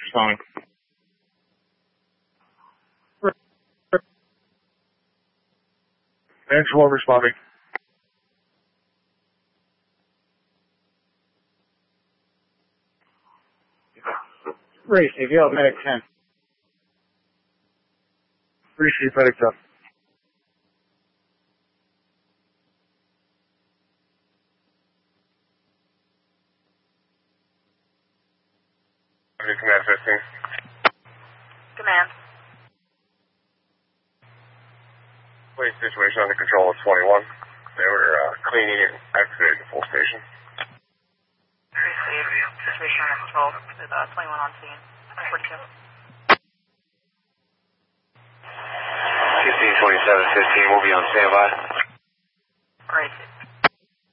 responding. Angelo responding. Race, AVL, medic 10. Receive medic 10. Command 15. Command. Police situation under control of 21. They were cleaning and activating the full station. Receive. Situation under control with 21 on scene. 42. 1527-15 will be on standby.